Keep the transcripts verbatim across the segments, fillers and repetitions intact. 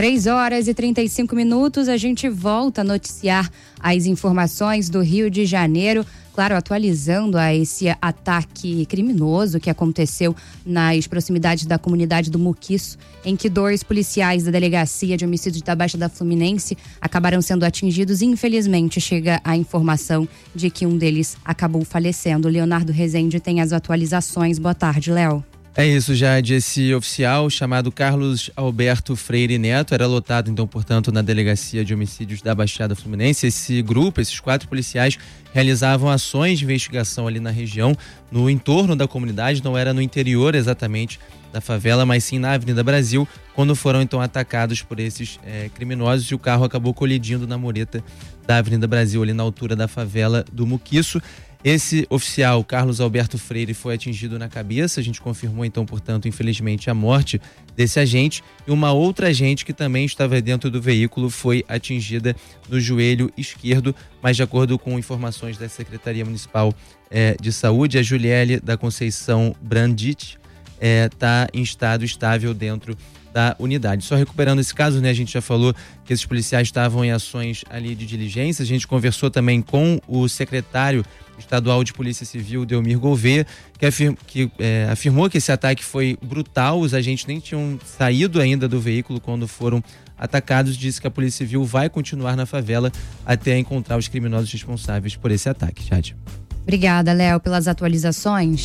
três horas e trinta e cinco minutos, a gente volta a noticiar as informações do Rio de Janeiro, claro, atualizando a esse ataque criminoso que aconteceu nas proximidades da comunidade do Muquiço, em que dois policiais da Delegacia de Homicídios da Baixada Fluminense acabaram sendo atingidos e infelizmente chega a informação de que um deles acabou falecendo. Leonardo Rezende tem as atualizações. Boa tarde, Léo. É isso, Jade. Esse oficial, chamado Carlos Alberto Freire Neto, era lotado, então, portanto, na Delegacia de Homicídios da Baixada Fluminense. Esse grupo, esses quatro policiais, realizavam ações de investigação ali na região, no entorno da comunidade, não era no interior exatamente da favela, mas sim na Avenida Brasil, quando foram, então, atacados por esses é, criminosos e o carro acabou colidindo na mureta da Avenida Brasil, ali na altura da favela do Muquiço. Esse oficial, Carlos Alberto Freire, foi atingido na cabeça. A gente confirmou, então, portanto, infelizmente, a morte desse agente. E uma outra agente que também estava dentro do veículo foi atingida no joelho esquerdo. Mas, de acordo com informações da Secretaria Municipal eh, de Saúde, a Juliele da Conceição Brandit está eh, em estado estável dentro da unidade. Só recuperando esse caso, né, a gente já falou que esses policiais estavam em ações ali de diligência. A gente conversou também com o secretário estadual de Polícia Civil, Delmir Gouveia, que, afirma, que é, afirmou que esse ataque foi brutal, os agentes nem tinham saído ainda do veículo quando foram atacados. Disse que a Polícia Civil vai continuar na favela até encontrar os criminosos responsáveis por esse ataque. Jade. Obrigada, Léo, pelas atualizações.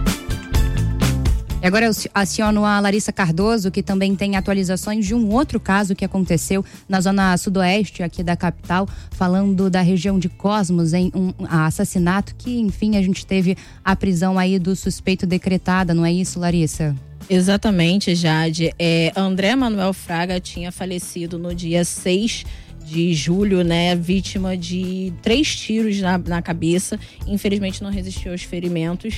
E agora eu aciono a Larissa Cardoso, que também tem atualizações de um outro caso que aconteceu na zona sudoeste aqui da capital, falando da região de Cosmos, em um assassinato que, enfim, a gente teve a prisão aí do suspeito decretada, não é isso, Larissa? Exatamente, Jade. É, André Manuel Fraga tinha falecido no dia seis de julho, né, vítima de três tiros na, na cabeça. Infelizmente não resistiu aos ferimentos.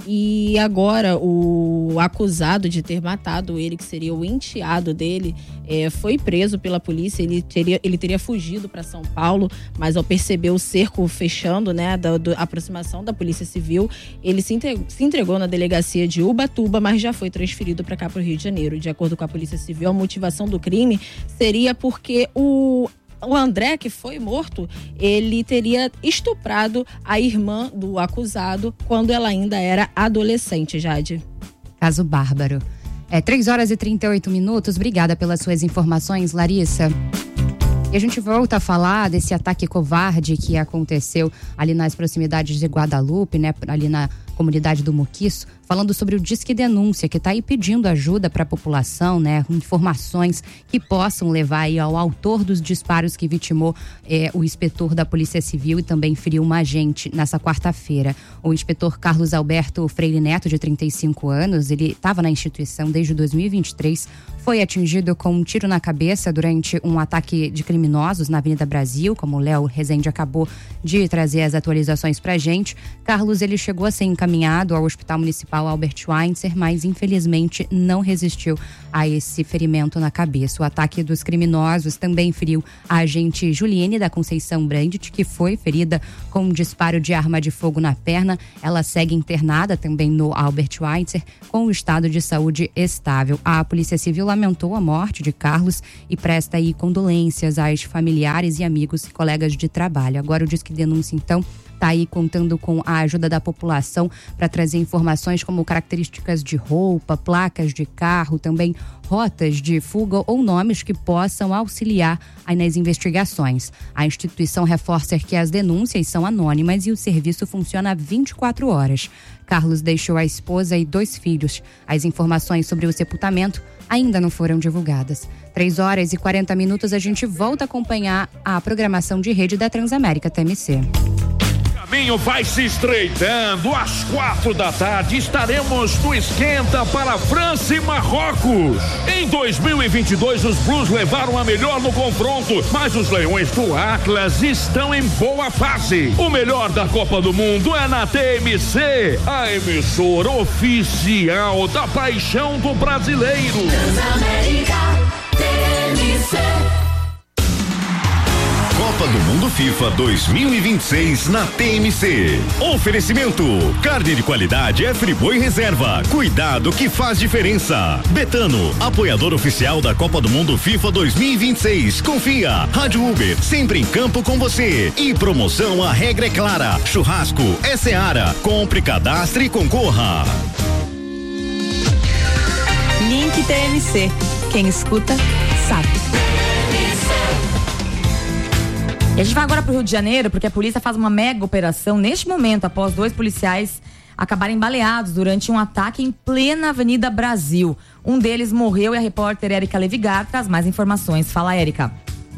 E agora o acusado de ter matado ele, que seria o enteado dele, é, foi preso pela polícia. Ele teria, ele teria fugido para São Paulo, mas ao perceber o cerco fechando, né, da, da aproximação da Polícia Civil, ele se entregou, se entregou na delegacia de Ubatuba, mas já foi transferido para cá, para o Rio de Janeiro. De acordo com a Polícia Civil, a motivação do crime seria porque o O André, que foi morto, ele teria estuprado a irmã do acusado quando ela ainda era adolescente, Jade. Caso bárbaro. É três horas e trinta e oito minutos. Obrigada pelas suas informações, Larissa. E a gente volta a falar desse ataque covarde que aconteceu ali nas proximidades de Guadalupe, né? Ali na comunidade do Muquiço, falando sobre o Disque Denúncia, que está aí pedindo ajuda para a população, né? Informações que possam levar aí ao autor dos disparos que vitimou eh, o inspetor da Polícia Civil e também feriu uma agente nessa quarta-feira. O inspetor Carlos Alberto Freire Neto, de trinta e cinco anos, ele estava na instituição desde dois mil e vinte e três, foi atingido com um tiro na cabeça durante um ataque de criminosos na Avenida Brasil, como o Léo Rezende acabou de trazer as atualizações pra gente. Carlos, ele chegou a ser encaminhado ao Hospital Municipal Albert Schweitzer, mas infelizmente não resistiu a esse ferimento na cabeça. O ataque dos criminosos também feriu a agente Juliene da Conceição Brandit, que foi ferida com um disparo de arma de fogo na perna. Ela segue internada também no Albert Schweitzer com o estado de saúde estável. A Polícia Civil lamentou a morte de Carlos e presta aí condolências aos familiares e amigos e colegas de trabalho. Agora o Disque Denúncia, então, está aí contando com a ajuda da população para trazer informações como características de roupa, placas de carro, também rotas de fuga ou nomes que possam auxiliar aí nas investigações. A instituição reforça que as denúncias são anônimas e o serviço funciona vinte e quatro horas. Carlos deixou a esposa e dois filhos. As informações sobre o sepultamento ainda não foram divulgadas. três horas e quarenta minutos, a gente volta a acompanhar a programação de rede da Transamérica T M C. O caminho vai se estreitando. Às quatro da tarde estaremos no Esquenta para França e Marrocos. Em dois mil e vinte e dois, os Blues levaram a melhor no confronto, mas os Leões do Atlas estão em boa fase. O melhor da Copa do Mundo é na T M C, a emissora oficial da paixão do brasileiro. Transamérica T M C. Copa do Mundo Mundo FIFA dois mil e vinte e seis na T M C. Oferecimento: carne de qualidade é Friboi Reserva. Cuidado que faz diferença. Betano, apoiador oficial da Copa do Mundo FIFA dois mil e vinte e seis. Confia. Rádio Uber, sempre em campo com você. E promoção, a regra é clara. Churrasco é Seara. Compre, cadastre e concorra. Link T M C. Quem escuta, sabe. E a gente vai agora para o Rio de Janeiro, porque a polícia faz uma mega operação neste momento, após dois policiais acabarem baleados durante um ataque em plena Avenida Brasil. Um deles morreu e a repórter Érica Levigar traz mais informações. Fala, Érica.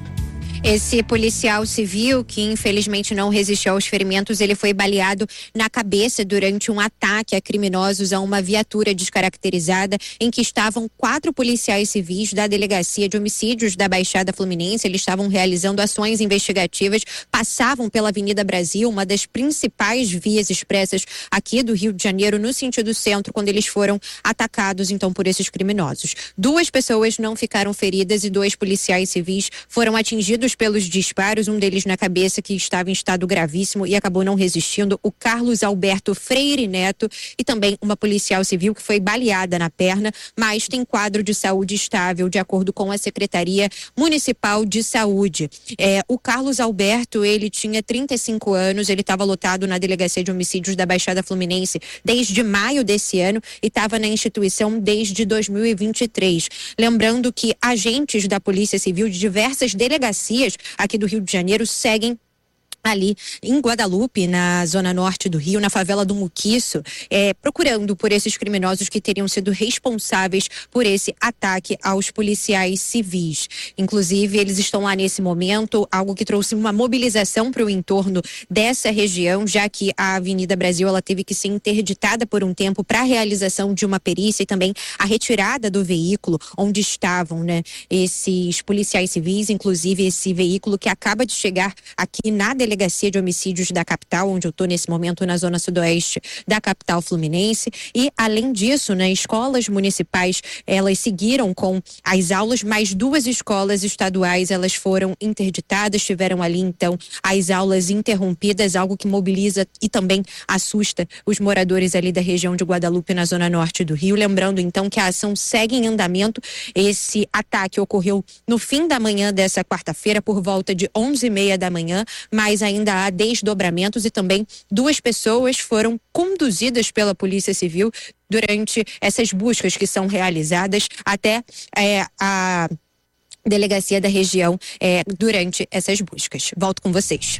Esse policial civil, que infelizmente não resistiu aos ferimentos, ele foi baleado na cabeça durante um ataque a criminosos a uma viatura descaracterizada em que estavam quatro policiais civis da Delegacia de Homicídios da Baixada Fluminense. Eles estavam realizando ações investigativas, passavam pela Avenida Brasil, uma das principais vias expressas aqui do Rio de Janeiro, no sentido centro, quando eles foram atacados então por esses criminosos. Duas pessoas não ficaram feridas e dois policiais civis foram atingidos pelos disparos, um deles na cabeça, que estava em estado gravíssimo e acabou não resistindo, o Carlos Alberto Freire Neto, e também uma policial civil que foi baleada na perna, mas tem quadro de saúde estável, de acordo com a Secretaria Municipal de Saúde. É, o Carlos Alberto, ele tinha trinta e cinco anos, ele estava lotado na Delegacia de Homicídios da Baixada Fluminense desde maio desse ano e estava na instituição desde dois mil e vinte e três. Lembrando que agentes da Polícia Civil de diversas delegacias aqui do Rio de Janeiro seguem ali em Guadalupe, na zona norte do Rio, na favela do Muquiço, é, procurando por esses criminosos que teriam sido responsáveis por esse ataque aos policiais civis. Inclusive, eles estão lá nesse momento, algo que trouxe uma mobilização para o entorno dessa região, já que a Avenida Brasil ela teve que ser interditada por um tempo para a realização de uma perícia e também a retirada do veículo onde estavam, né, esses policiais civis, inclusive esse veículo que acaba de chegar aqui na delegacia Delegacia de Homicídios da capital, onde eu estou nesse momento na zona sudoeste da capital fluminense. E além disso, né, escolas municipais, elas seguiram com as aulas, mas duas escolas estaduais elas foram interditadas, tiveram ali então as aulas interrompidas, algo que mobiliza e também assusta os moradores ali da região de Guadalupe, na zona norte do Rio. Lembrando então que a ação segue em andamento. Esse ataque ocorreu no fim da manhã dessa quarta-feira, por volta de onze e meia da manhã, mas ainda há desdobramentos e também duas pessoas foram conduzidas pela Polícia Civil durante essas buscas que são realizadas até é, a delegacia da região é, durante essas buscas. Volto com vocês.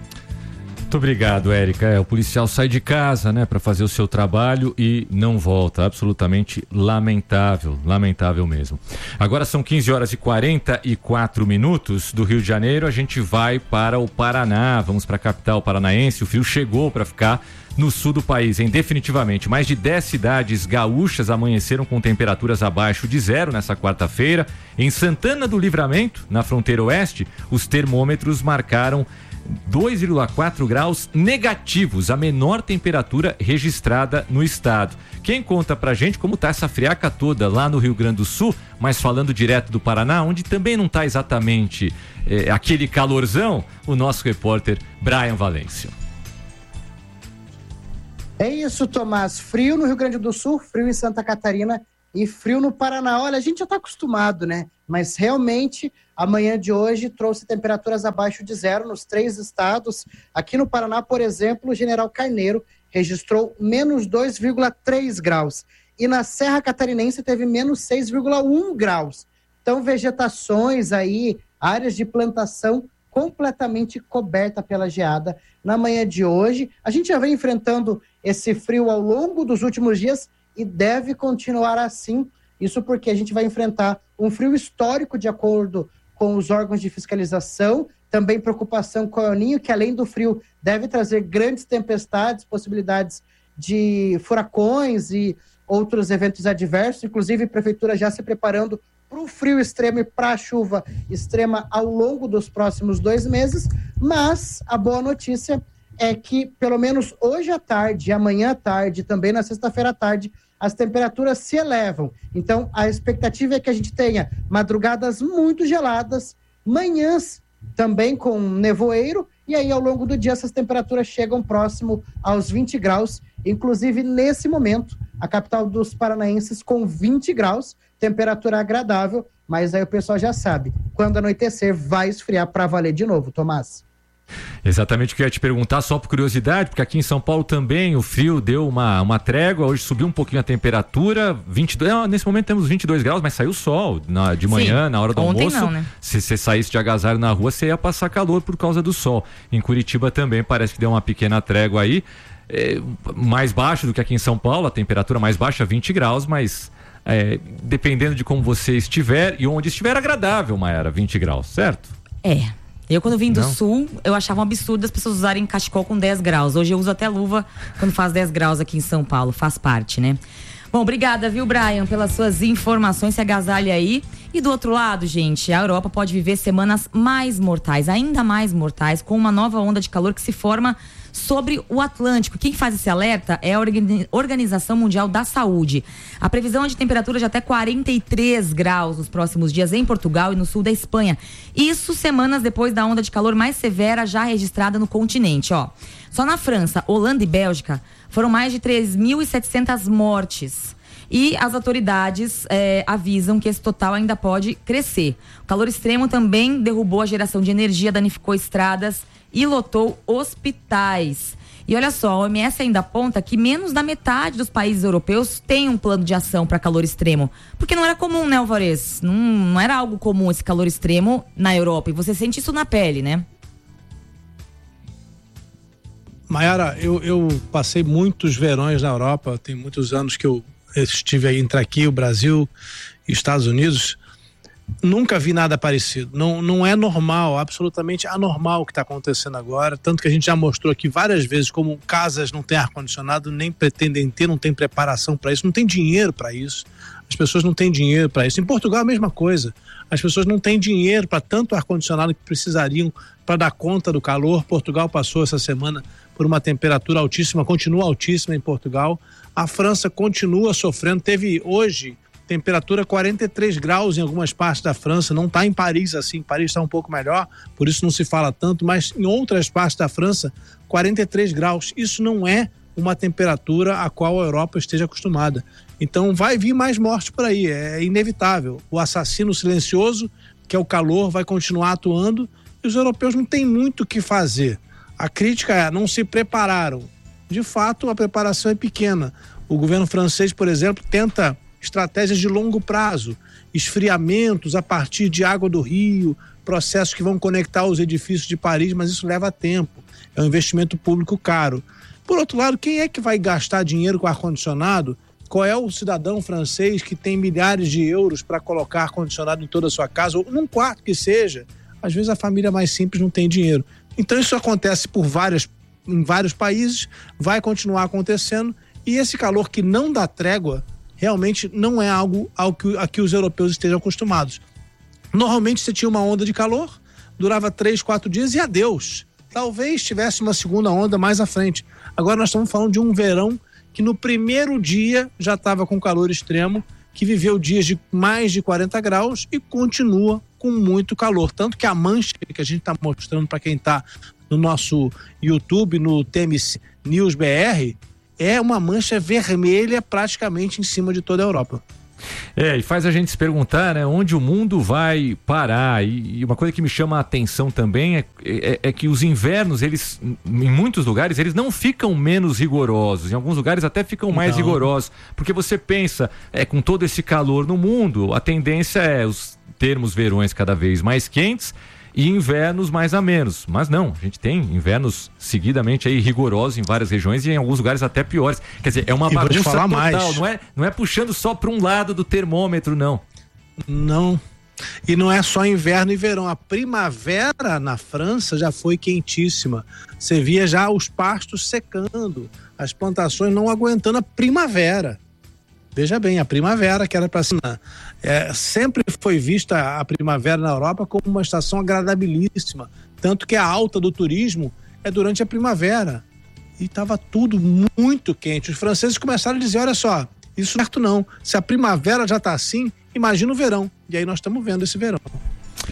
Muito obrigado, Érica. É, o policial sai de casa, né, para fazer o seu trabalho e não volta. Absolutamente lamentável, lamentável mesmo. Agora são quinze horas e quarenta e quatro minutos do Rio de Janeiro. A gente vai para o Paraná, vamos para a capital paranaense. O frio chegou para ficar no sul do país, hein? Definitivamente. Mais de dez cidades gaúchas amanheceram com temperaturas abaixo de zero nessa quarta-feira. Em Santana do Livramento, na fronteira oeste, os termômetros marcaram dois vírgula quatro graus negativos, a menor temperatura registrada no estado. Quem conta pra gente como tá essa friaca toda lá no Rio Grande do Sul, mas falando direto do Paraná, onde também não tá exatamente é, aquele calorzão, o nosso repórter Brian Valêncio. É isso, Tomás. Frio no Rio Grande do Sul, frio em Santa Catarina e frio no Paraná. Olha, a gente já tá acostumado, né? Mas realmente a manhã de hoje trouxe temperaturas abaixo de zero nos três estados. Aqui no Paraná, por exemplo, o General Carneiro registrou menos dois vírgula três graus. E na Serra Catarinense teve menos seis vírgula um graus. Então, vegetações aí, áreas de plantação completamente coberta pela geada na manhã de hoje. A gente já vem enfrentando esse frio ao longo dos últimos dias e deve continuar assim. Isso porque a gente vai enfrentar um frio histórico de acordo com os órgãos de fiscalização, também preocupação com o El Niño, que além do frio deve trazer grandes tempestades, possibilidades de furacões e outros eventos adversos, inclusive a prefeitura já se preparando para o frio extremo e para a chuva extrema ao longo dos próximos dois meses, mas a boa notícia é que pelo menos hoje à tarde, amanhã à tarde, também na sexta-feira à tarde, as temperaturas se elevam. Então, a expectativa é que a gente tenha madrugadas muito geladas, manhãs também com nevoeiro, e aí ao longo do dia essas temperaturas chegam próximo aos vinte graus, inclusive nesse momento, a capital dos paranaenses com vinte graus, temperatura agradável, mas aí o pessoal já sabe, quando anoitecer vai esfriar para valer de novo, Tomás. Exatamente o que eu ia te perguntar, só por curiosidade, porque aqui em São Paulo também o frio deu uma, uma trégua, hoje subiu um pouquinho a temperatura, vinte e dois, é, nesse momento temos vinte e dois graus, mas saiu sol na, de manhã, Sim, na hora do ontem almoço. Não, né? Se você saísse de agasalho na rua, você ia passar calor por causa do sol. Em Curitiba também parece que deu uma pequena trégua aí, é, mais baixo do que aqui em São Paulo, a temperatura mais baixa, vinte graus, mas é, dependendo de como você estiver e onde estiver, agradável, Mayara, vinte graus, certo? É. Eu, quando vim do Não. sul, eu achava um absurdo as pessoas usarem cachecol com dez graus. Hoje eu uso até luva quando faz dez graus aqui em São Paulo. Faz parte, né? Bom, obrigada, viu, Brian, pelas suas informações. Se agasalhe aí. E do outro lado, gente, a Europa pode viver semanas mais mortais, ainda mais mortais, com uma nova onda de calor que se forma sobre o Atlântico. Quem faz esse alerta é a Organização Mundial da Saúde. A previsão é de temperatura de até quarenta e três graus nos próximos dias em Portugal e no sul da Espanha. Isso semanas depois da onda de calor mais severa já registrada no continente, ó. Só na França, Holanda e Bélgica foram mais de três mil e setecentas mortes. E as autoridades é, avisam que esse total ainda pode crescer. O calor extremo também derrubou a geração de energia, danificou estradas e lotou hospitais. E olha só, a O M S ainda aponta que menos da metade dos países europeus tem um plano de ação para calor extremo. Porque não era comum, né, Alvarez? Não, não era algo comum esse calor extremo na Europa. E você sente isso na pele, né? Mayara, eu, eu passei muitos verões na Europa. Tem muitos anos que eu estive aí entre aqui, o Brasil e Estados Unidos. Nunca vi nada parecido. Não, não é normal, absolutamente anormal o que está acontecendo agora. Tanto que a gente já mostrou aqui várias vezes como casas não têm ar-condicionado, nem pretendem ter, não tem preparação para isso, não tem dinheiro para isso. As pessoas não têm dinheiro para isso. Em Portugal a mesma coisa. As pessoas não têm dinheiro para tanto ar-condicionado que precisariam para dar conta do calor. Portugal passou essa semana por uma temperatura altíssima, continua altíssima em Portugal. A França continua sofrendo. Teve hoje temperatura quarenta e três graus em algumas partes da França, não está em Paris assim, Paris está um pouco melhor, por isso não se fala tanto, mas em outras partes da França, quarenta e três graus. Isso não é uma temperatura a qual a Europa esteja acostumada. Então vai vir mais morte por aí, é inevitável. O assassino silencioso, que é o calor, vai continuar atuando e os europeus não têm muito o que fazer. A crítica é, não se prepararam. De fato, a preparação é pequena. O governo francês, por exemplo, tenta estratégias de longo prazo, esfriamentos a partir de água do rio, processos que vão conectar os edifícios de Paris, mas isso leva tempo. É um investimento público caro. Por outro lado, quem é que vai gastar dinheiro com ar-condicionado? Qual é o cidadão francês que tem milhares de euros para colocar ar-condicionado em toda a sua casa, ou num quarto que seja? Às vezes a família mais simples não tem dinheiro. Então isso acontece por várias, em vários países, vai continuar acontecendo, e esse calor que não dá trégua realmente não é algo ao que, a que os europeus estejam acostumados. Normalmente você tinha uma onda de calor, durava três, quatro dias e adeus. Talvez tivesse uma segunda onda mais à frente. Agora nós estamos falando de um verão que no primeiro dia já estava com calor extremo, que viveu dias de mais de quarenta graus e continua com muito calor. Tanto que a mancha que a gente está mostrando para quem está no nosso YouTube, no T M C News B R, é uma mancha vermelha praticamente em cima de toda a Europa. É, e faz a gente se perguntar, né, onde o mundo vai parar. E, e uma coisa que me chama a atenção também é, é, é que os invernos, eles, em muitos lugares, eles não ficam menos rigorosos. Em alguns lugares até ficam mais não. rigorosos. Porque você pensa, é, com todo esse calor no mundo, a tendência é os termos verões cada vez mais quentes e invernos mais amenos. Mas não, a gente tem invernos seguidamente aí rigorosos em várias regiões e em alguns lugares até piores. Quer dizer, é uma e bagunça falar total, mais. não é, não é puxando só para um lado do termômetro, não. Não. E não é só inverno e verão. A primavera na França já foi quentíssima. Você via já os pastos secando, as plantações não aguentando a primavera. Veja bem, a primavera que era para ser, é, sempre foi vista a primavera na Europa como uma estação agradabilíssima, tanto que a alta do turismo é durante a primavera e estava tudo muito quente. Os franceses começaram a dizer, olha só, isso não é certo não, se a primavera já está assim, imagina o verão, e aí nós estamos vendo esse verão.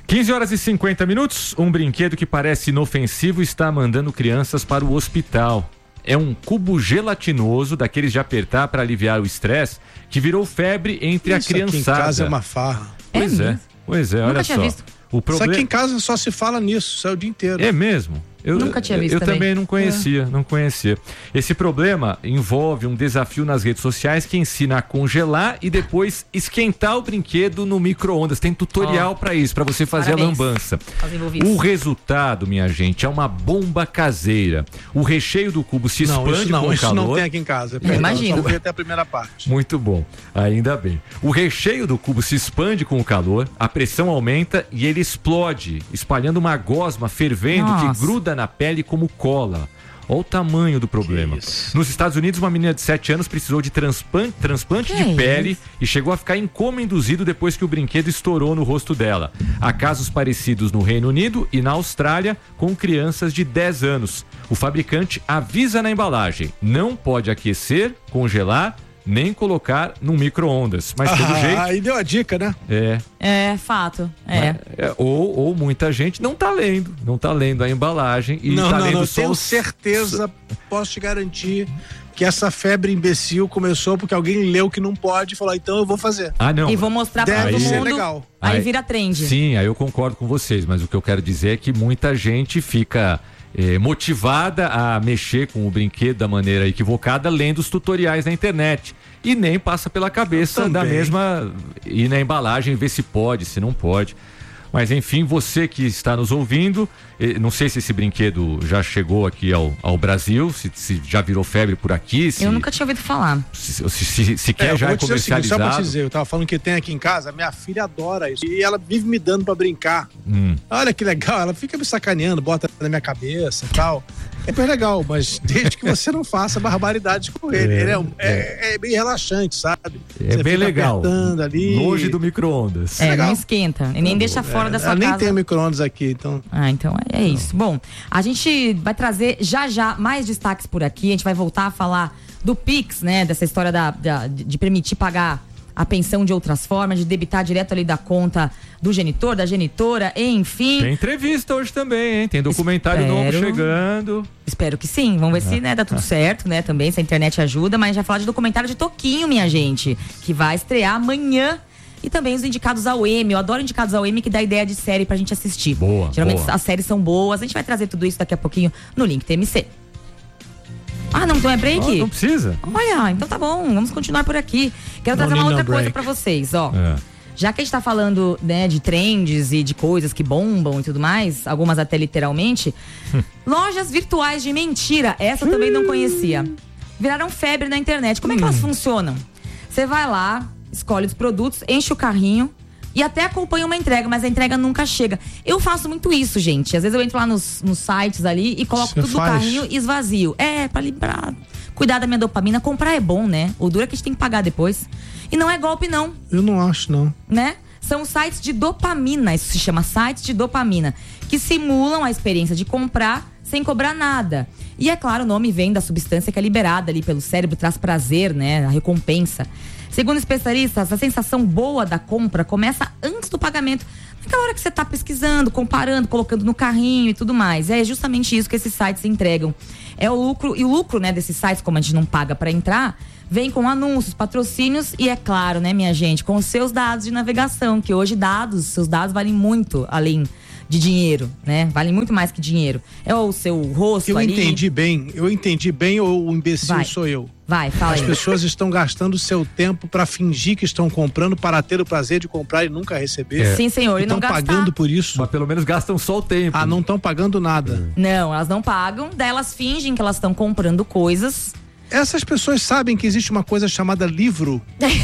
quinze horas e cinquenta minutos, um brinquedo que parece inofensivo está mandando crianças para o hospital. É um cubo gelatinoso, daqueles de apertar para aliviar o estresse, que virou febre entre Isso a criançada. Aqui em casa é uma farra. Pois é, É pois é, Nunca olha tinha só. visto. O problema... Só que em casa só se fala nisso, isso é o dia inteiro. É mesmo? Eu, Nunca tinha visto Eu também. também não conhecia, é. não conhecia. Esse problema envolve um desafio nas redes sociais que ensina a congelar e depois esquentar o brinquedo no micro-ondas. Tem tutorial oh. para isso, para você fazer Parabéns. a lambança. O resultado, minha gente, é uma bomba caseira. O recheio do cubo se expande não, isso não, com isso calor. não tem aqui em casa. Imagina. Só vi até a primeira parte. Muito bom, ainda bem. O recheio do cubo se expande com o calor, a pressão aumenta e ele explode, espalhando uma gosma fervendo Nossa. que gruda na pele como cola. Olha o tamanho do problema. Nos Estados Unidos, uma menina de sete anos precisou de transplante, transplante de pele isso? e chegou a ficar em coma induzido depois que o brinquedo estourou no rosto dela. Há casos parecidos no Reino Unido e na Austrália com crianças de dez anos. O fabricante avisa na embalagem: não pode aquecer, congelar, nem colocar no micro-ondas. Mas pelo ah, jeito... Aí deu a dica, né? É. É, fato. É. é ou, ou muita gente não tá lendo. Não tá lendo a embalagem e não, tá não, lendo não, só tenho os... certeza, posso te garantir que essa febre imbecil começou porque alguém leu que não pode e falou, então eu vou fazer. Ah, não. E vou mostrar pra todo mundo. Legal. Aí, aí vira trend. Sim, aí eu concordo com vocês, mas o que eu quero dizer é que muita gente fica... É, motivada a mexer com o brinquedo da maneira equivocada, lendo os tutoriais na internet. E nem passa pela cabeça da mesma ir na embalagem, ver se pode, se não pode. Mas enfim, você que está nos ouvindo, não sei se esse brinquedo já chegou aqui ao, ao Brasil, se, se já virou febre por aqui. Se, eu nunca tinha ouvido falar. Se, se, se, se quer é, já é comercializado. Seguinte, só pra te dizer, eu tava falando que tem aqui em casa, minha filha adora isso. E ela vive me dando pra brincar. Hum. Olha que legal, ela fica me sacaneando, bota na minha cabeça e tal. É bem legal, mas desde que você não faça barbaridade com ele. É, ele é, é, é. é bem relaxante, sabe? É você bem legal. Ali. Longe do micro-ondas. É, legal. Não esquenta. E nem é, deixa fora é, da sua casa. Nem tem micro-ondas aqui, então. Ah, então é, é isso. Bom, a gente vai trazer já já mais destaques por aqui. A gente vai voltar a falar do Pix, né? Dessa história da, da, de permitir pagar a pensão de outras formas, de debitar direto ali da conta do genitor, da genitora, enfim. Tem entrevista hoje também, hein? Tem documentário Espero... novo chegando. Espero que sim. Vamos ver se né, dá tudo certo, né? Também, se a internet ajuda. Mas já falar de documentário de Toquinho, minha gente, que vai estrear amanhã. E também os indicados ao Emmy. Eu adoro indicados ao Emmy, que dá ideia de série pra gente assistir. Boa, Geralmente boa. as séries são boas. A gente vai trazer tudo isso daqui a pouquinho no Link T M C. Ah, não, então é break? Oh, não precisa. Olha, então tá bom, vamos continuar por aqui. Quero não trazer uma outra break. coisa pra vocês, ó. É. Já que a gente tá falando, né, de trends e de coisas que bombam e tudo mais, algumas até literalmente, lojas virtuais de mentira, essa eu também não conhecia. Viraram febre na internet. Como é que elas funcionam? Você vai lá, escolhe os produtos, enche o carrinho e até acompanha uma entrega, mas a entrega nunca chega. Eu faço muito isso, gente. Às vezes eu entro lá nos, nos sites ali e coloco Você tudo faz? no carrinho e esvazio. É, pra lembrar, cuidar da minha dopamina. Comprar é bom, né? O duro é que a gente tem que pagar depois. E não é golpe, não. Eu não acho, não. Né? São sites de dopamina, isso se chama sites de dopamina, que simulam a experiência de comprar sem cobrar nada. E é claro, o nome vem da substância que é liberada ali pelo cérebro, traz prazer, né? A recompensa. Segundo especialistas, a sensação boa da compra começa antes do pagamento. Naquela hora que você está pesquisando, comparando, colocando no carrinho e tudo mais. É justamente isso que esses sites entregam. É o lucro, e o lucro, né, desses sites, como a gente não paga para entrar, vem com anúncios, patrocínios e, é claro, né, minha gente, com os seus dados de navegação, que hoje dados, seus dados valem muito além de dinheiro, né? Valem muito mais que dinheiro. É o seu rosto eu ali. Eu entendi bem, eu entendi bem ou o imbecil Vai. sou eu? Vai, fala As aí. pessoas estão gastando seu tempo para fingir que estão comprando para ter o prazer de comprar e nunca receber. É. Sim, senhor. E não estão gastar. pagando por isso. Mas pelo menos gastam só o tempo. Ah, não estão pagando nada. Não, elas não pagam. Daí elas fingem que elas estão comprando coisas. Essas pessoas sabem que existe uma coisa chamada livro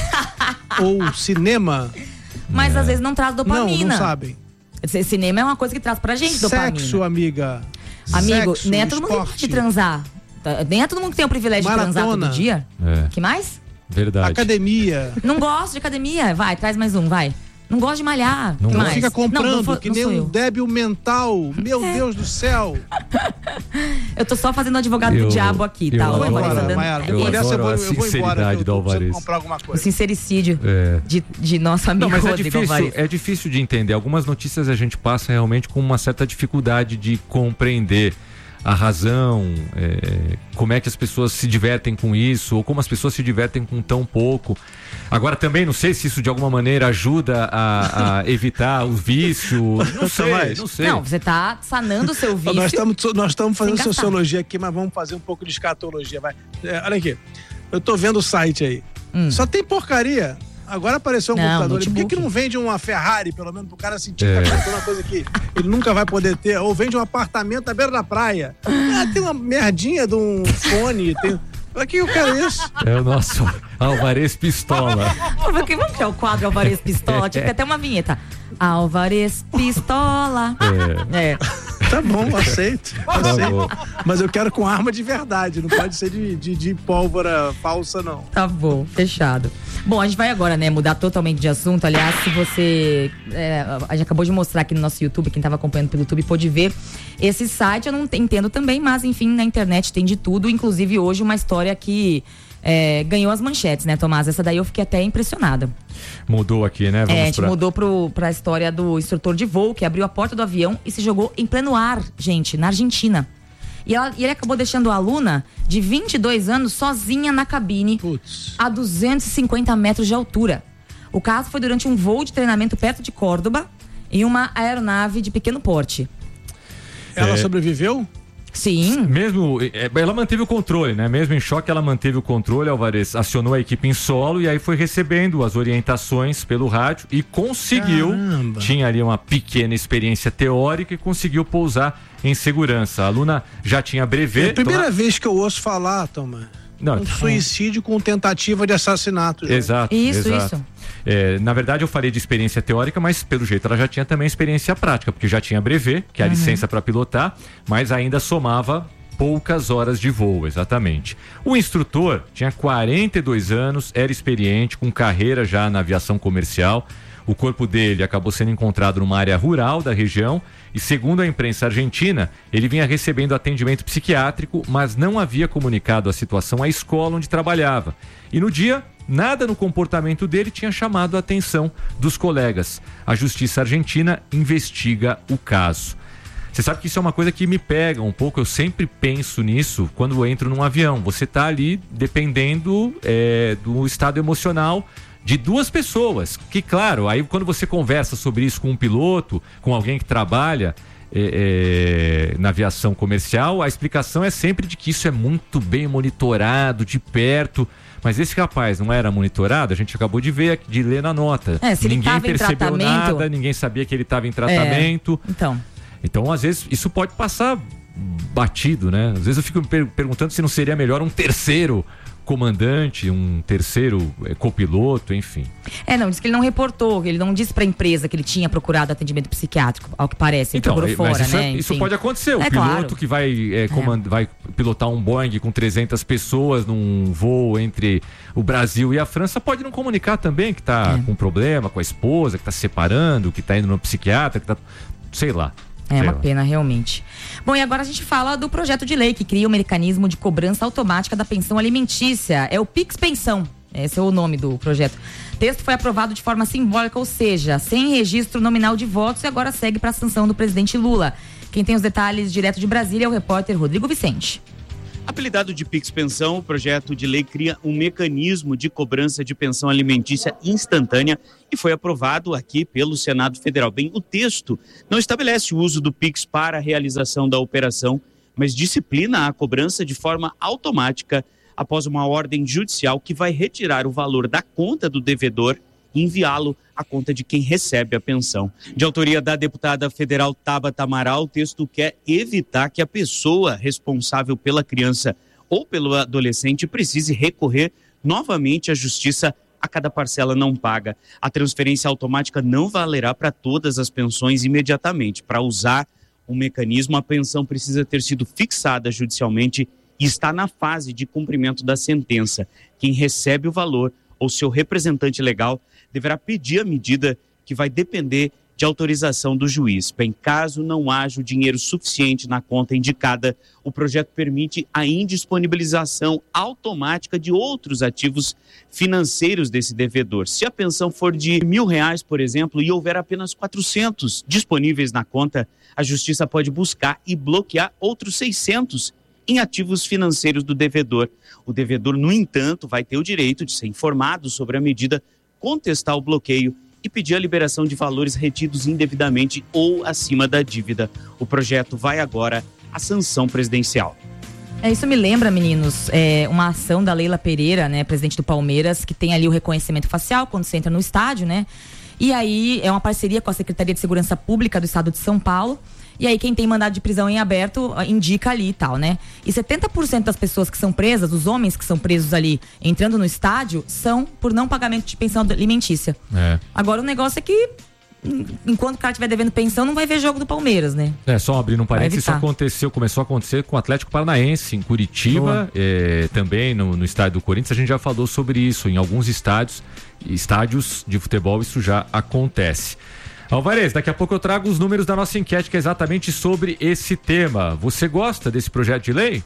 ou cinema. Mas é. às vezes não traz dopamina. Não, não sabem. Cinema é uma coisa que traz pra gente dopamina. Sexo, amiga. Amigo, Sexo, nem é todo mundo que pode transar. Nem é todo mundo que tem o privilégio Maratona. de transar todo dia. É. Que mais? Verdade. Academia. Não gosto de academia. Vai, traz mais um, vai. Não gosta de malhar. Não, que não mais? fica comprando, não, não, que não nem um eu. débil mental. Meu é. Deus do céu. Eu tô só fazendo advogado eu, do diabo aqui, tá? Eu O adoro, Alvarez Maiara, eu eu, adoro eu, a eu sinceridade do Alvarez. Comprar alguma coisa. O sincericídio é. de, de nosso amigo Não, mas é Rodrigo difícil, Alvarez. é difícil de entender. Algumas notícias a gente passa realmente com uma certa dificuldade de compreender a razão, é, como é que as pessoas se divertem com isso, ou como as pessoas se divertem com tão pouco. Agora também não sei se isso de alguma maneira ajuda a, a evitar o vício, não sei, não sei. Não, você tá sanando o seu vício. Nós estamos nós estamos fazendo gastar. sociologia aqui, mas vamos fazer um pouco de escatologia, vai. É, olha aqui, eu tô vendo o site aí, hum. só tem porcaria. Agora apareceu um não, computador. Notebook. Por que, que não vende uma Ferrari, pelo menos, pro cara sentir é. que é uma coisa que ele nunca vai poder ter? Ou vende um apartamento à beira da praia. Ah, tem uma merdinha de um fone. Tem... Pra que eu quero isso? É o nosso Alvarez Pistola. Porque vamos criar o quadro Alvarez Pistola? Tinha que ter até uma vinheta. Alvarez Pistola. É. é. Tá bom, aceito. aceito. Mas eu quero com arma de verdade, não pode ser de, de, de pólvora falsa, não. Tá bom, fechado. Bom, a gente vai agora, né, mudar totalmente de assunto. Aliás, se você... É, a gente acabou de mostrar aqui no nosso YouTube, quem estava acompanhando pelo YouTube pôde ver. Esse site eu não entendo também, mas enfim, na internet tem de tudo. Inclusive hoje uma história que é, ganhou as manchetes, né, Tomás? Essa daí eu fiquei até impressionada. Mudou aqui, né? Vamos é, a gente pra... mudou pro, pra história do instrutor de voo que abriu a porta do avião e se jogou em pleno ar, gente, na Argentina. E, ela, e ele acabou deixando a aluna de vinte e dois anos sozinha na cabine, Puts. a duzentos e cinquenta metros de altura. O caso foi durante um voo de treinamento perto de Córdoba em uma aeronave de pequeno porte. Ela é... sobreviveu? Sim. Mesmo, ela manteve o controle, né? Mesmo em choque, ela manteve o controle. Alvarez acionou a equipe em solo e aí foi recebendo as orientações pelo rádio e conseguiu. Caramba. Tinha ali uma pequena experiência teórica e conseguiu pousar em segurança. A aluna já tinha brevet. É a primeira então... vez que eu ouço falar, Tomás. Não, um suicídio com tentativa de assassinato. Já. Exato. Isso, exato. isso. É, na verdade, eu falei de experiência teórica, mas pelo jeito ela já tinha também experiência prática, porque já tinha brevet, que é a uhum. licença para pilotar, mas ainda somava poucas horas de voo, exatamente. O instrutor tinha quarenta e dois anos, era experiente, com carreira já na aviação comercial. O corpo dele acabou sendo encontrado numa área rural da região e, segundo a imprensa argentina, ele vinha recebendo atendimento psiquiátrico, mas não havia comunicado a situação à escola onde trabalhava. E no dia, nada no comportamento dele tinha chamado a atenção dos colegas. A justiça argentina investiga o caso. Você sabe que isso é uma coisa que me pega um pouco, eu sempre penso nisso quando eu entro num avião. Você está ali dependendo é, do estado emocional de duas pessoas, que claro, aí quando você conversa sobre isso com um piloto, com alguém que trabalha é, é, na aviação comercial, a explicação é sempre de que isso é muito bem monitorado, de perto, mas esse rapaz não era monitorado, a gente acabou de ver, de ler na nota. É, se ele ninguém tava em percebeu tratamento... nada, ninguém sabia que ele estava em tratamento. É, então... Então, às vezes, isso pode passar batido, né? Às vezes eu fico me per- perguntando se não seria melhor um terceiro comandante, um terceiro é, copiloto, enfim. É, não, disse que ele não reportou, ele não disse pra empresa que ele tinha procurado atendimento psiquiátrico, ao que parece, ele então, procurou fora, isso, né? É, isso Enfim. pode acontecer, o é, piloto claro. que vai, é, comand... é. vai pilotar um Boeing com trezentas pessoas num voo entre o Brasil e a França, pode não comunicar também que tá é. com problema com a esposa, que tá se separando, que tá indo no psiquiatra, que tá, sei lá. É uma pena, realmente. Bom, e agora a gente fala do projeto de lei que cria o mecanismo de cobrança automática da pensão alimentícia. É o Pix Pensão. Esse é o nome do projeto. O texto foi aprovado de forma simbólica, ou seja, sem registro nominal de votos, e agora segue para a sanção do presidente Lula. Quem tem os detalhes direto de Brasília é o repórter Rodrigo Vicente. Apelidado de Pix Pensão, o projeto de lei cria um mecanismo de cobrança de pensão alimentícia instantânea e foi aprovado aqui pelo Senado Federal. Bem, o texto não estabelece o uso do Pix para a realização da operação, mas disciplina a cobrança de forma automática após uma ordem judicial que vai retirar o valor da conta do devedor e enviá-lo à conta de quem recebe a pensão. De autoria da deputada federal Tabata Amaral, o texto quer evitar que a pessoa responsável pela criança ou pelo adolescente precise recorrer novamente à justiça a cada parcela não paga. A transferência automática não valerá para todas as pensões imediatamente. Para usar o mecanismo, a pensão precisa ter sido fixada judicialmente e está na fase de cumprimento da sentença. Quem recebe o valor ou seu representante legal deverá pedir a medida que vai depender de autorização do juiz. Bem, caso não haja o dinheiro suficiente na conta indicada, o projeto permite a indisponibilização automática de outros ativos financeiros desse devedor. Se a pensão for de mil reais, por exemplo, e houver apenas quatrocentos disponíveis na conta, a justiça pode buscar e bloquear outros seiscentos em ativos financeiros do devedor. O devedor, no entanto, vai ter o direito de ser informado sobre a medida, contestar o bloqueio e pedir a liberação de valores retidos indevidamente ou acima da dívida. O projeto vai agora à sanção presidencial. É, isso me lembra, meninos, é, uma ação da Leila Pereira, né, presidente do Palmeiras, que tem ali o reconhecimento facial quando você entra no estádio, né? E aí é uma parceria com a Secretaria de Segurança Pública do Estado de São Paulo. E aí quem tem mandado de prisão em aberto indica ali e tal, né? E setenta por cento das pessoas que são presas, os homens que são presos ali entrando no estádio, são por não pagamento de pensão alimentícia. É. Agora o negócio é que enquanto o cara estiver devendo pensão, não vai ver jogo do Palmeiras, né? É, só abrindo um parênteses, isso aconteceu, começou a acontecer com o Atlético Paranaense em Curitiba, é, também no, no estádio do Corinthians. A gente já falou sobre isso, em alguns estádios, estádios de futebol isso já acontece. Alvarez, daqui a pouco eu trago os números da nossa enquete, que é exatamente sobre esse tema. Você gosta desse projeto de lei?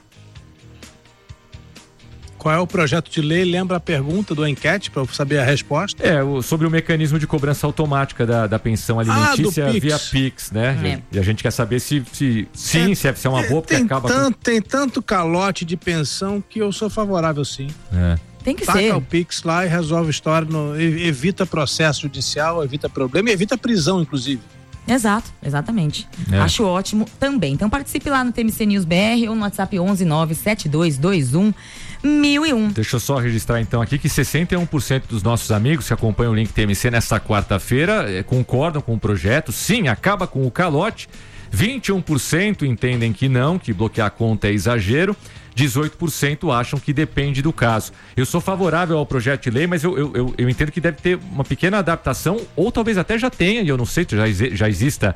Qual é o projeto de lei? Lembra a pergunta do enquete para eu saber a resposta? É, o, sobre o mecanismo de cobrança automática da, da pensão alimentícia ah, Pix. Via Pix, né? É. E a gente quer saber se, se sim, é, se, é, se é uma boa, porque tem acaba... Tanto, com... Tem tanto calote de pensão que eu sou favorável, sim. É. Tem que Taca ser. o Pix lá e resolve a história, no, evita processo judicial, evita problema e evita prisão, inclusive. Exato, exatamente. É. Acho ótimo também. Então participe lá no T M C News B R ou no WhatsApp onze nove sete dois dois um mil e um. Deixa eu só registrar então aqui que sessenta e um por cento dos nossos amigos que acompanham o Link T M C nesta quarta-feira eh, concordam com o projeto. Sim, acaba com o calote. vinte e um por cento entendem que não, que bloquear a conta é exagero. dezoito por cento acham que depende do caso. Eu sou favorável ao projeto de lei, mas eu, eu, eu, eu entendo que deve ter uma pequena adaptação, ou talvez até já tenha, e eu não sei, já, já exista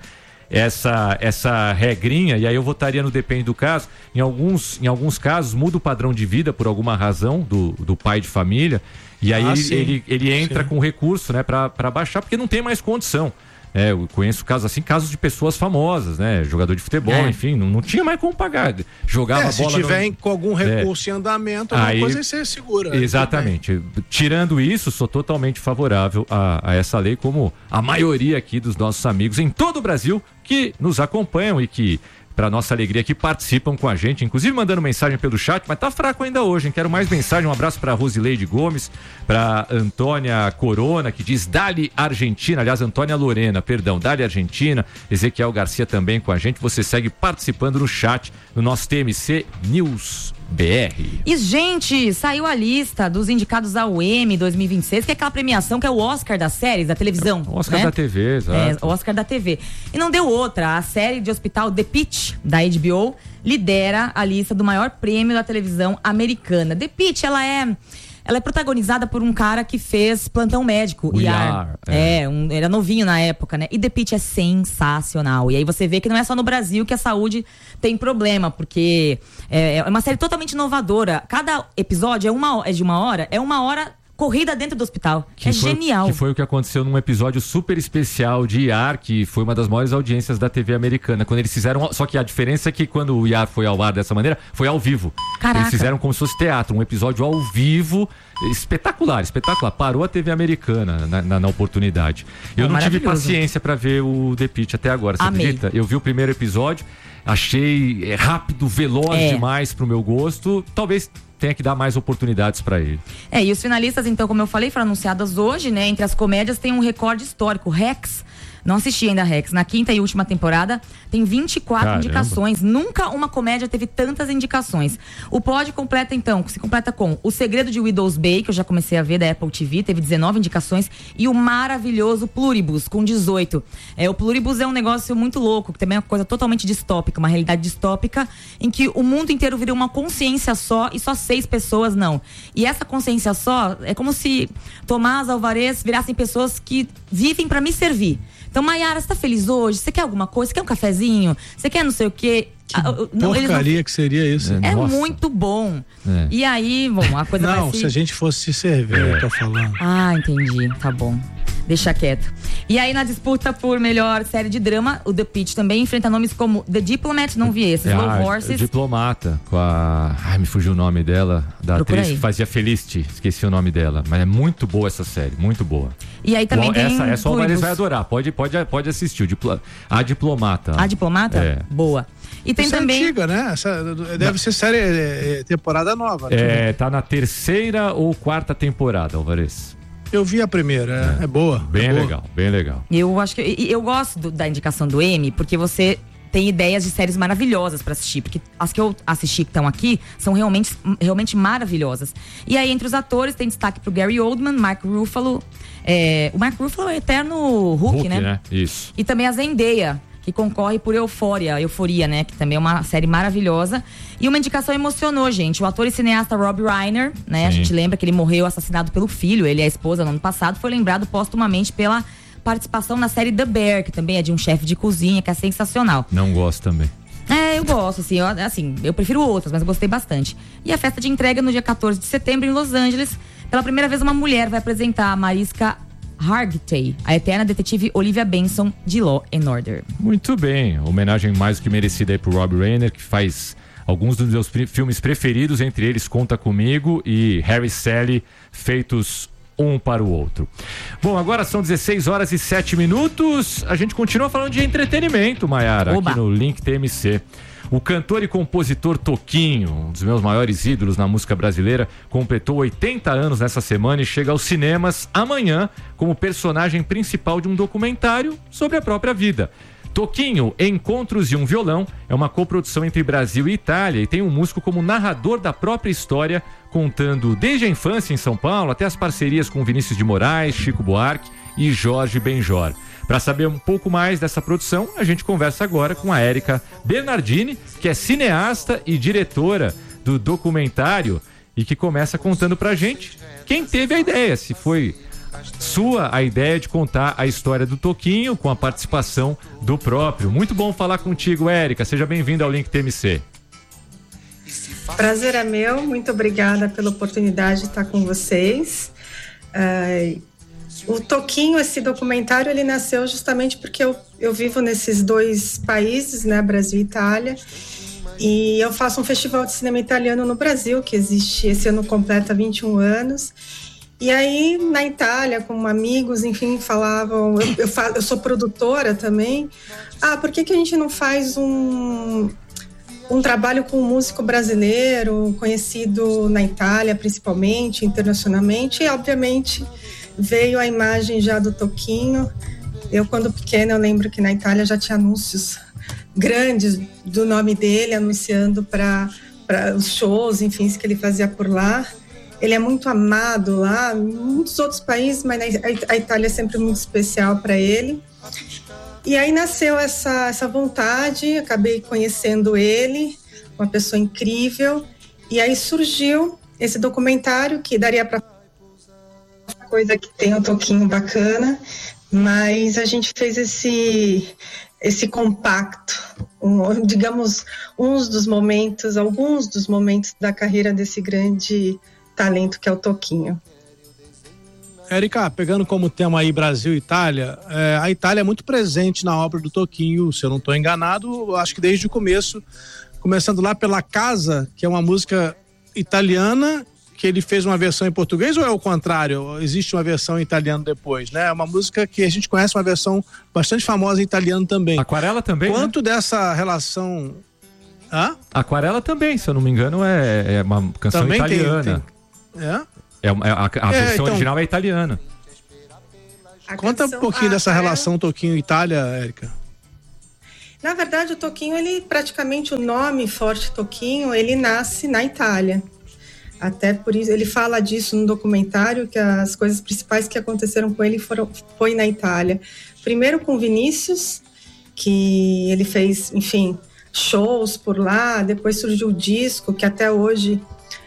essa, essa regrinha, e aí eu votaria no depende do caso. Em alguns, em alguns casos, muda o padrão de vida por alguma razão do, do pai de família, e aí ah, ele, ele, ele entra sim. com recurso, né, para baixar, porque não tem mais condição. É, eu conheço casos assim, casos de pessoas famosas, né? Jogador de futebol, é. enfim, não, não tinha mais como pagar. Jogava é, bola. Se tiver no... com algum recurso é. em andamento, alguma aí, coisa você segura. Exatamente. Tirando isso, sou totalmente favorável a, a essa lei, como a maioria aqui dos nossos amigos em todo o Brasil que nos acompanham e que, para nossa alegria, que participam com a gente, inclusive mandando mensagem pelo chat, mas tá fraco ainda hoje, hein? Quero mais mensagem. Um abraço para Rosileide Gomes, para Antônia Corona, que diz Dali Argentina, aliás, Antônia Lorena, perdão, Dali Argentina, Ezequiel Garcia também com a gente. Você segue participando no chat, no nosso T M C News B R. E, gente, saiu a lista dos indicados ao Emmy dois mil e vinte e seis, que é aquela premiação que é o Oscar das séries, da televisão. O Oscar, né? Da T V, exato. É, o Oscar da T V. E não deu outra. A série de hospital The Pitt, da H B O, lidera a lista do maior prêmio da televisão americana. The Pitt, ela é... Ela é protagonizada por um cara que fez Plantão Médico, o I A R. É, é um, era novinho na época, né? E The Pitt é sensacional. E aí você vê que não é só no Brasil que a saúde tem problema, porque é, é uma série totalmente inovadora. Cada episódio é, uma, é de uma hora, é uma hora corrida dentro do hospital. Que é foi, genial. Que foi o que aconteceu num episódio super especial de I A R, que foi uma das maiores audiências da T V americana. Quando eles fizeram. Só que a diferença é que quando o I A R foi ao ar dessa maneira, foi ao vivo. Caraca. Eles fizeram como se fosse teatro, um episódio ao vivo. Espetacular, espetacular. Parou a T V americana na, na, na oportunidade. Eu oh, não tive paciência pra ver o The Pitt até agora, você Amei. acredita? Eu vi o primeiro episódio, achei rápido, veloz é. demais pro meu gosto. Talvez tenha que dar mais oportunidades pra ele. É, e os finalistas, então, como eu falei, foram anunciados hoje, né? Entre as comédias tem um recorde histórico. Rex, não assisti ainda Rex, na quinta e última temporada tem vinte e quatro Caramba. indicações. Nunca uma comédia teve tantas indicações. O pódio completa, então, se completa com O Segredo de Widow's Bay, que eu já comecei a ver, da Apple T V, teve dezenove indicações, e o maravilhoso Pluribus, com dezoito. É, o Pluribus é um negócio muito louco, que também é uma coisa totalmente distópica, uma realidade distópica, em que o mundo inteiro vira uma consciência só e só seis pessoas não. E essa consciência só é como se Tomás, Alvarez virassem pessoas que vivem pra me servir. Então, Maiara, você tá feliz hoje? Você quer alguma coisa? Você quer um cafezinho? Você quer não sei o quê? Que não, porcaria não... que seria isso. É, é muito bom. É. E aí, bom, a coisa não, vai se... se a gente fosse se servir, é. eu tô falando. Ah, entendi. Tá bom. Deixa quieto. E aí, na disputa por melhor série de drama, o The Pitt também enfrenta nomes como The Diplomat, não vi esse, É, Slow a, Horses. Diplomata, com a... Ai, me fugiu o nome dela, da Procura atriz aí. que fazia Felicity, esqueci o nome dela. Mas é muito boa essa série, muito boa. E aí também Bom, tem essa, essa o Alvarez Pluribus. vai adorar, pode, pode, pode assistir. O Diplo... A Diplomata. A Diplomata? É. Boa. E tem Essa também... é antiga, né? Essa deve ser série, é, é, temporada nova. É, tá na terceira ou quarta temporada, Alvarez. Eu vi a primeira, é, é boa. Bem é boa. legal, bem legal. Eu acho que e eu gosto do- da indicação do Emmy, porque você tem ideias de séries maravilhosas pra assistir, porque as que eu assisti que estão aqui são realmente, realmente maravilhosas. E aí, entre os atores, tem destaque pro Gary Oldman, Mark Ruffalo. É, o Mark Ruffalo é o eterno Hulk, Hulk, né? né? Isso. E também a Zendaya, que concorre por Euphoria, Euforia, né? Que também é uma série maravilhosa. E uma indicação emocionou, gente. O ator e cineasta Rob Reiner, né? Sim. A gente lembra que ele morreu assassinado pelo filho, ele e a esposa no ano passado, foi lembrado póstumamente pela participação na série The Bear, que também é de um chefe de cozinha, que é sensacional. Não gosto também. É, eu gosto, assim, eu, assim, eu prefiro outras, mas eu gostei bastante. E a festa de entrega no dia quatorze de setembro em Los Angeles. Pela primeira vez, uma mulher vai apresentar a Mariska Hargitay, a eterna detetive Olivia Benson de Law and Order. Muito bem, homenagem mais do que merecida aí pro Rob Reiner, que faz alguns dos meus pri- filmes preferidos, entre eles Conta Comigo e Harry e Sally, feitos um para o outro. Bom, agora são dezesseis horas e sete minutos, a gente continua falando de entretenimento, Maiara, Oba. aqui no Link T M C. O cantor e compositor Toquinho, um dos meus maiores ídolos na música brasileira, completou oitenta anos nessa semana e chega aos cinemas amanhã como personagem principal de um documentário sobre a própria vida. Toquinho, Encontros e um Violão, é uma coprodução entre Brasil e Itália e tem um músico como narrador da própria história, contando desde a infância em São Paulo até as parcerias com Vinícius de Moraes, Chico Buarque e Jorge Benjor. Para saber um pouco mais dessa produção, a gente conversa agora com a Érica Bernardini, que é cineasta e diretora do documentário e que começa contando pra gente quem teve a ideia, se foi sua a ideia de contar a história do Toquinho com a participação do próprio. Muito bom falar contigo, Érica. Seja bem-vinda ao Link T M C. Prazer é meu, muito obrigada pela oportunidade de estar com vocês. Uh, o Toquinho, esse documentário, ele nasceu justamente porque eu, eu vivo nesses dois países, né, Brasil e Itália, e eu faço um festival de cinema italiano no Brasil, que existe, esse ano completa vinte e um anos, e aí na Itália, com amigos, enfim, falavam, eu, eu, falo, eu sou produtora também, ah, por que que a gente não faz um... um trabalho com um músico brasileiro, conhecido na Itália, principalmente, internacionalmente, e obviamente veio a imagem já do Toquinho. Eu, quando pequena, eu lembro que na Itália já tinha anúncios grandes do nome dele, anunciando para os shows, enfim, que ele fazia por lá. Ele é muito amado lá, em muitos outros países, mas a Itália é sempre muito especial para ele. E aí nasceu essa, essa vontade, acabei conhecendo ele, uma pessoa incrível, e aí surgiu esse documentário que daria para coisa que tem um toquinho bacana, mas a gente fez esse, esse compacto, um, digamos, uns dos momentos, alguns dos momentos da carreira desse grande talento que é o Toquinho. Érica, pegando como tema aí Brasil e Itália, é, a Itália é muito presente na obra do Toquinho, se eu não estou enganado, acho que desde o começo, começando lá pela Casa, que é uma música italiana, que ele fez uma versão em português, ou é o contrário? Existe uma versão em italiano depois, né? É uma música que a gente conhece, uma versão bastante famosa em italiano também. Aquarela também, Quanto né? dessa relação... Hã? Aquarela também, se eu não me engano, é, é uma canção Também tem- italiana. tem- É? É, uma- a, a É, versão então- original é italiana. A Conta um canção- pouquinho a- dessa a- relação Toquinho-Itália, Érica. Na verdade, o Toquinho, ele praticamente o nome Forte Toquinho, ele nasce na Itália. Até por isso, ele fala disso no documentário, que as coisas principais que aconteceram com ele foram, foi na Itália. Primeiro com Vinícius, que ele fez, enfim, shows por lá, depois surgiu o disco, que até hoje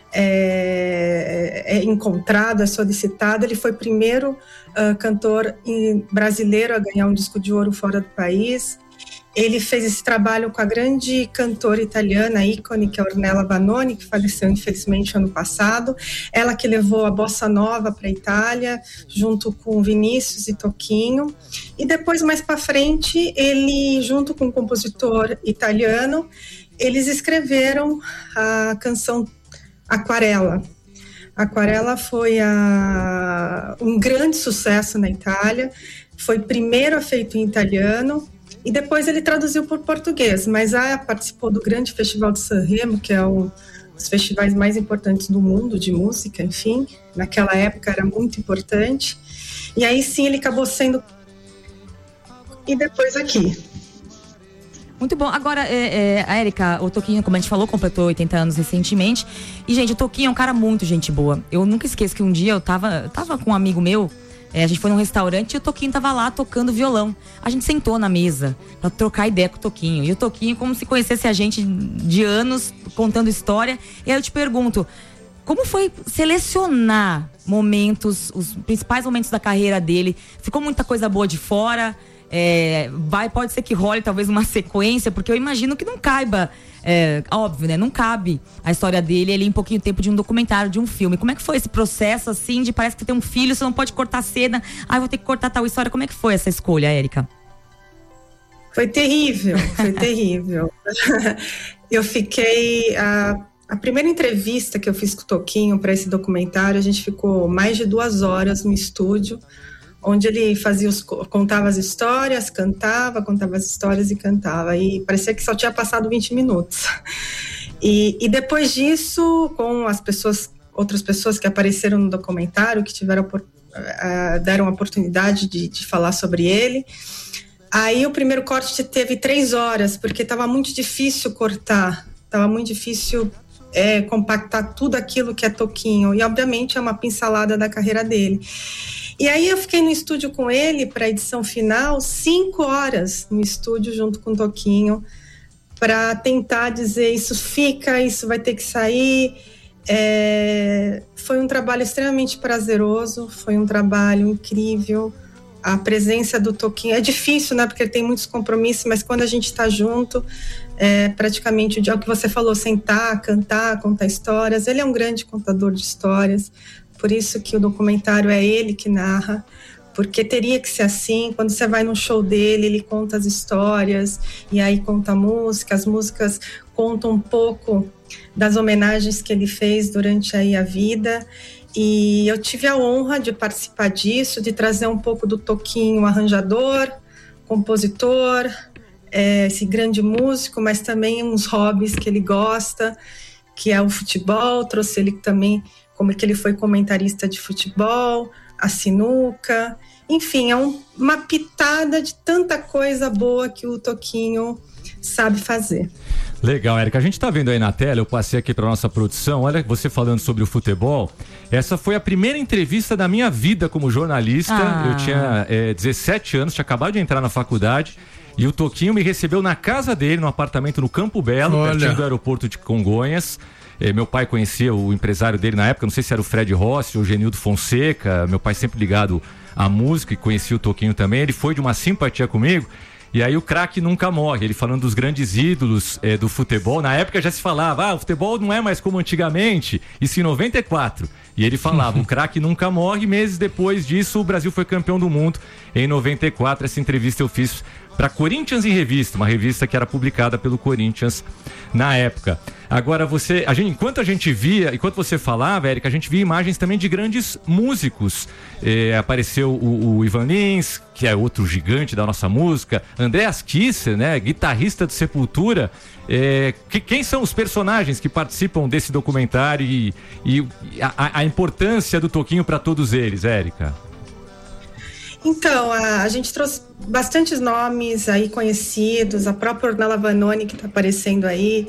é, é encontrado, é solicitado. Ele foi o primeiro uh, cantor em, brasileiro a ganhar um disco de ouro fora do país. Ele fez esse trabalho com a grande cantora italiana, ícone, que é a Ornella Vanoni, que faleceu infelizmente ano passado. Ela que levou a bossa nova para a Itália, junto com Vinícius e Toquinho. E depois, mais para frente, ele, junto com um compositor italiano, eles escreveram a canção Aquarela. Aquarela foi a, um grande sucesso na Itália, foi primeiro feito em italiano, e depois ele traduziu por português, mas ah, participou do grande Festival de Sanremo, que é um dos festivais mais importantes do mundo de música, enfim, naquela época era muito importante, e aí sim ele acabou sendo... E depois aqui. Muito bom. Agora, é, é, a Érica, o Toquinho, como a gente falou, completou oitenta anos recentemente, e gente, o Toquinho é um cara muito gente boa. Eu nunca esqueço que um dia eu tava, tava com um amigo meu. É, a gente foi num restaurante e o Toquinho tava lá tocando violão. A gente sentou na mesa pra trocar ideia com o Toquinho. E o Toquinho, como se conhecesse a gente de anos, contando história. E aí eu te pergunto, como foi selecionar momentos, os principais momentos da carreira dele? Ficou muita coisa boa de fora? É, vai, pode ser que role talvez uma sequência, porque eu imagino que não caiba, é, óbvio, né? Não cabe a história dele ali em pouquinho tempo de um documentário, de um filme. Como é que foi esse processo, assim, de parece que tem um filho, você não pode cortar a cena, ah, vou ter que cortar tal história. Como é que foi essa escolha, Érica? Foi terrível, foi terrível. Eu fiquei... A, a primeira entrevista que eu fiz com o Toquinho para esse documentário, a gente ficou mais de duas horas no estúdio, onde ele fazia os, contava as histórias, cantava, contava as histórias e cantava. E parecia que só tinha passado vinte minutos. E, e depois disso, com as pessoas, outras pessoas que apareceram no documentário, que tiveram, uh, deram a oportunidade de, de falar sobre ele, aí o primeiro corte teve três horas, porque estava muito difícil cortar, estava muito difícil é, compactar tudo aquilo que é Toquinho. E, obviamente, é uma pincelada da carreira dele. E aí eu fiquei no estúdio com ele para a edição final, cinco horas no estúdio junto com o Toquinho, para tentar dizer isso fica, isso vai ter que sair. É... Foi um trabalho extremamente prazeroso, foi um trabalho incrível. A presença do Toquinho é difícil, né? Porque ele tem muitos compromissos, mas quando a gente está junto, é praticamente o que você falou, sentar, cantar, contar histórias. Ele é um grande contador de histórias. Por isso que o documentário é ele que narra, porque teria que ser assim. Quando você vai num show dele, ele conta as histórias, e aí conta a música, as músicas contam um pouco das homenagens que ele fez durante aí a vida, e eu tive a honra de participar disso, de trazer um pouco do Toquinho arranjador, compositor, é, esse grande músico, mas também uns hobbies que ele gosta, que é o futebol. Trouxe ele também, como que ele foi comentarista de futebol, a sinuca, enfim, é um, uma pitada de tanta coisa boa que o Toquinho sabe fazer. Legal, Érica, a gente tá vendo aí na tela, eu passei aqui pra nossa produção, olha você falando sobre o futebol, essa foi a primeira entrevista da minha vida como jornalista. Ah. Eu tinha é, dezessete anos, tinha acabado de entrar na faculdade, e o Toquinho me recebeu na casa dele, no apartamento no Campo Belo, olha, pertinho do aeroporto de Congonhas. É, meu pai conhecia o empresário dele na época, não sei se era o Fred Rossi ou o Genildo Fonseca, meu pai sempre ligado à música e conhecia o Toquinho também, ele foi de uma simpatia comigo. E aí o craque nunca morre, ele falando dos grandes ídolos é, do futebol. Na época já se falava, ah, o futebol não é mais como antigamente, isso em noventa e quatro. E ele falava, o craque nunca morre. Meses depois disso, o Brasil foi campeão do mundo em noventa e quatro. Essa entrevista eu fiz para Corinthians em Revista, uma revista que era publicada pelo Corinthians na época. Agora você, a gente, enquanto a gente via, enquanto você falava, Érica, a gente via imagens também de grandes músicos. É, apareceu o, o Ivan Lins, que é outro gigante da nossa música, Andreas Kisser, né, guitarrista de Sepultura. É, que, quem são os personagens que participam desse documentário e, e a, a importância do Toquinho para todos eles, Érica? Então, a, a gente trouxe bastantes nomes aí conhecidos, a própria Ornella Vanoni que está aparecendo aí,